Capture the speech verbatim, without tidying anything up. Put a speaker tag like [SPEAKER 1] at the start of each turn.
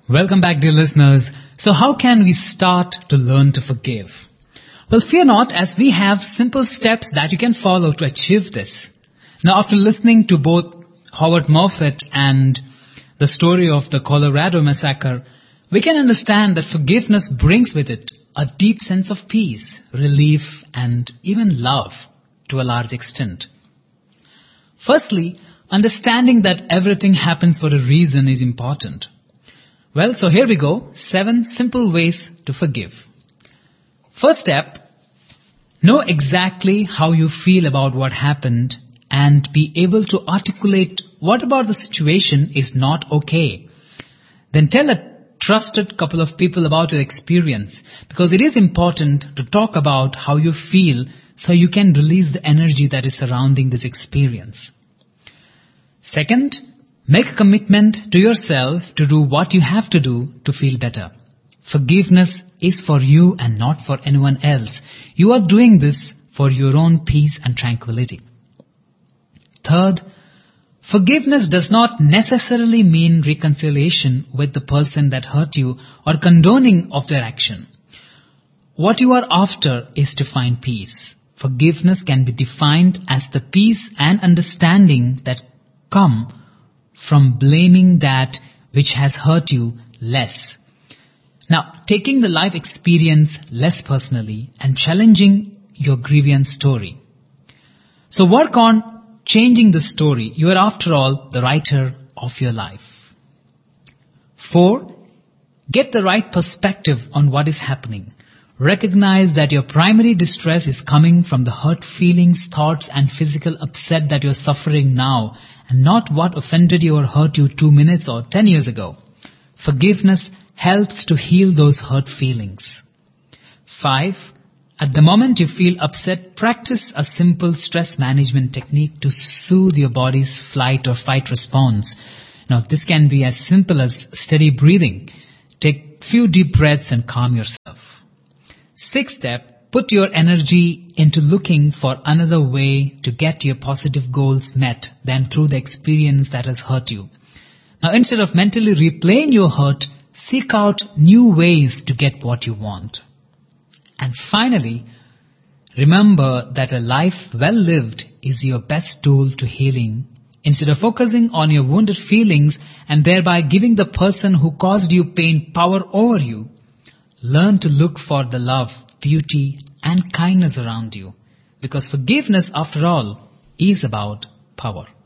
[SPEAKER 1] Welcome back, dear listeners. So how can we start to learn to forgive? Well, fear not, as we have simple steps that you can follow to achieve this. Now, after listening to both Howard Moffett and the story of the Colorado massacre, we can understand that forgiveness brings with it a deep sense of peace, relief, and even love to a large extent. Firstly, understanding that everything happens for a reason is important. Well, so here we go. Seven simple ways to forgive. First step, know exactly how you feel about what happened and be able to articulate what about the situation is not okay. Then tell a trusted couple of people about your experience, because it is important to talk about how you feel so you can release the energy that is surrounding this experience. Second, make a commitment to yourself to do what you have to do to feel better. Forgiveness is for you and not for anyone else. You are doing this for your own peace and tranquility. Third, forgiveness does not necessarily mean reconciliation with the person that hurt you or condoning of their action. What you are after is to find peace. Forgiveness can be defined as the peace and understanding that come from blaming that which has hurt you less. Now, taking the life experience less personally and challenging your grievance story. So work on changing the story. You are, after all, the writer of your life. Four, get the right perspective on what is happening. Recognize that your primary distress is coming from the hurt feelings, thoughts, and physical upset that you're suffering now, and not what offended you or hurt you two minutes or ten years ago. Forgiveness helps to heal those hurt feelings. Five, at the moment you feel upset, practice a simple stress management technique to soothe your body's flight or fight response. Now, this can be as simple as steady breathing. Take few deep breaths and calm yourself. Sixth step, put your energy into looking for another way to get your positive goals met than through the experience that has hurt you. Now, instead of mentally replaying your hurt, seek out new ways to get what you want. And finally, remember that a life well lived is your best tool to healing. Instead of focusing on your wounded feelings and thereby giving the person who caused you pain power over you, learn to look for the love, beauty, and kindness around you. Because forgiveness, after all, is about power.